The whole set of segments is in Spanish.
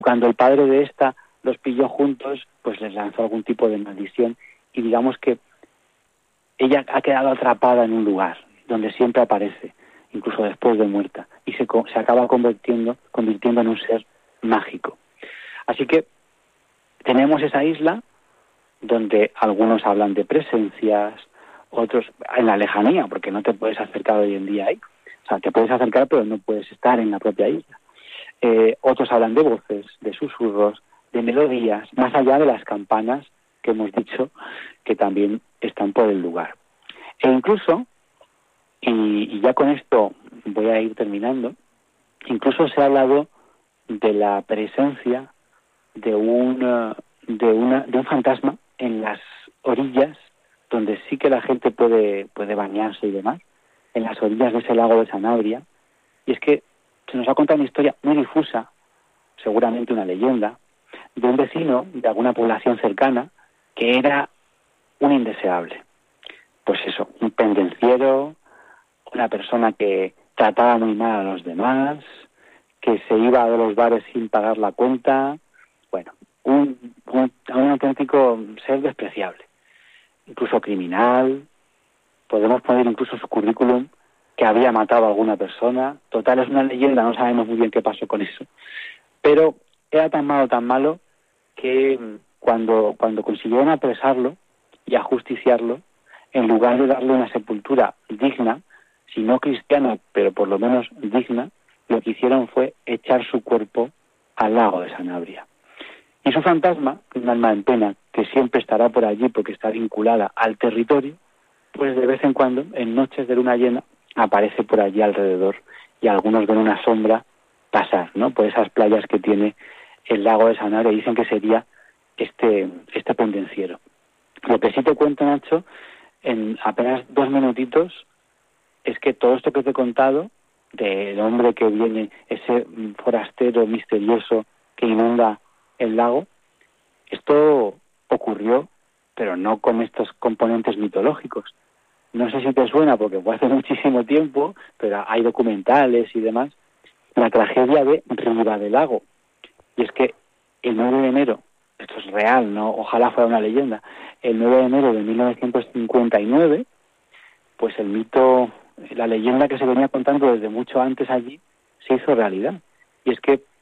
Cuando el padre de esta los pilló juntos, pues les lanzó algún tipo de maldición y digamos que ella ha quedado atrapada en un lugar donde siempre aparece, incluso después de muerta, y se acaba convirtiendo en un ser mágico. Así que tenemos esa isla donde algunos hablan de presencias, otros en la lejanía, porque no te puedes acercar hoy en día ahí. O sea, te puedes acercar, pero no puedes estar en la propia isla. Otros hablan de voces, de susurros, de melodías, más allá de las campanas que hemos dicho que también están por el lugar. E incluso, y ya con esto voy a ir terminando, incluso se ha hablado de la presencia de un fantasma en las orillas, donde sí que la gente puede bañarse y demás, en las orillas de ese lago de Sanabria. Y es que se nos ha contado una historia muy difusa, seguramente una leyenda, de un vecino de alguna población cercana que era un indeseable. Pues eso, un pendenciero, una persona que trataba muy mal a los demás, que se iba a los bares sin pagar la cuenta. Bueno, un auténtico ser despreciable, incluso criminal. Podemos poner incluso su currículum, que había matado a alguna persona. Total, es una leyenda, no sabemos muy bien qué pasó con eso. Pero era tan malo, que cuando consiguieron apresarlo y ajusticiarlo, en lugar de darle una sepultura digna, si no cristiana, pero por lo menos digna, lo que hicieron fue echar su cuerpo al lago de Sanabria. Y su fantasma, un alma en pena, que siempre estará por allí porque está vinculada al territorio, pues de vez en cuando, en noches de luna llena, aparece por allí alrededor y algunos ven una sombra pasar, ¿no?, por esas playas que tiene el lago de Sanabria, y dicen que sería este pendenciero. Lo que sí te cuento, Nacho, en apenas 2 minutitos, es que todo esto que te he contado, del hombre que viene, ese forastero misterioso que inunda el lago, esto ocurrió, pero no con estos componentes mitológicos. No sé si te suena, porque fue hace muchísimo tiempo, pero hay documentales y demás, la tragedia de Ribadelago. Y es que el 9 de enero, esto es real, no, ojalá fuera una leyenda, el 9 de enero de 1959, pues el mito, la leyenda que se venía contando desde mucho antes allí, se hizo realidad. Y es que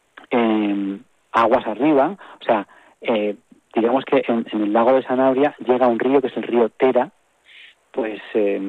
aguas arriba, o sea, digamos que en el lago de Sanabria llega un río que es el río Tera, pues,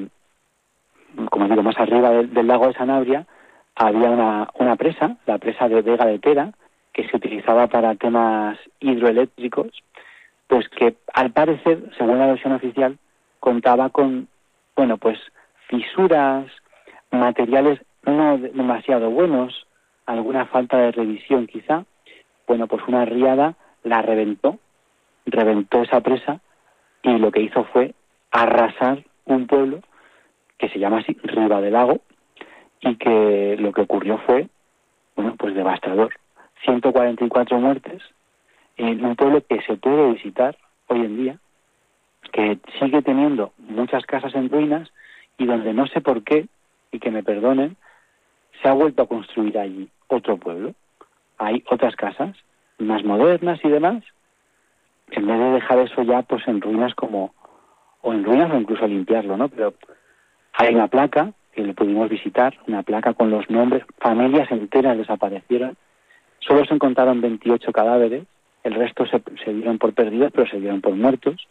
como digo, más arriba del lago de Sanabria había una presa, la presa de Vega de Tera, que se utilizaba para temas hidroeléctricos, pues que al parecer, según la versión oficial, contaba con, bueno, pues fisuras, materiales no demasiado buenos, alguna falta de revisión quizá. Bueno, pues una riada la reventó esa presa, y lo que hizo fue arrasar un pueblo que se llama así, Ribadelago, y que lo que ocurrió fue, bueno, pues devastador. 144 muertes en un pueblo que se puede visitar hoy en día, que sigue teniendo muchas casas en ruinas y donde no sé por qué, y que me perdonen, se ha vuelto a construir allí otro pueblo. Hay otras casas más modernas y demás, en vez de dejar eso ya pues en ruinas o incluso limpiarlo, ¿no? Pero hay una placa que le pudimos visitar, una placa con los nombres, familias enteras desaparecieron, solo se encontraron 28 cadáveres, el resto se dieron por perdidos, pero se dieron por muertos,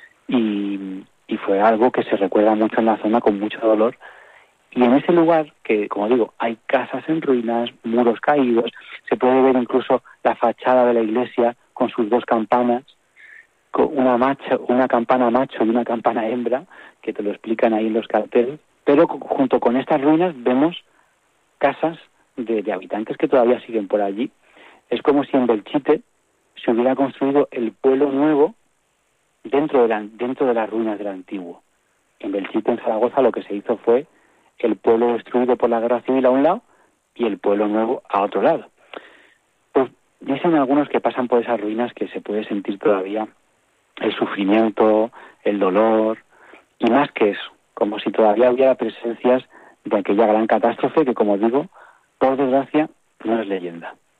y fue algo que se recuerda mucho en la zona con mucho dolor. Y en ese lugar, que como digo, hay casas en ruinas, muros caídos, se puede ver incluso la fachada de la iglesia con sus 2 campanas, con una campana macho y una campana hembra, que te lo explican ahí en los carteles, pero junto con estas ruinas vemos casas de habitantes que todavía siguen por allí. Es como si en Belchite se hubiera construido el pueblo nuevo dentro de las ruinas del antiguo. En Belchite, en Zaragoza, lo que se hizo fue el pueblo destruido por la guerra civil a un lado y el pueblo nuevo a otro lado. Pues dicen algunos que pasan por esas ruinas que se puede sentir todavía el sufrimiento, el dolor, y más que eso, como si todavía hubiera presencias de aquella gran catástrofe que, como digo, por desgracia, no es leyenda.